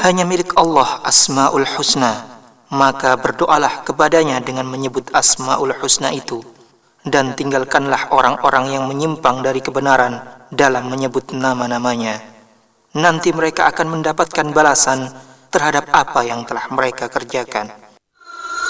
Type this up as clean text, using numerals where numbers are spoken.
Hanya milik Allah Asmaul Husna, maka berdoalah kepadanya dengan menyebut Asmaul Husna itu, dan tinggalkanlah orang-orang yang menyimpang dari kebenaran dalam menyebut nama-namanya. Nanti mereka akan mendapatkan balasan terhadap apa yang telah mereka kerjakan.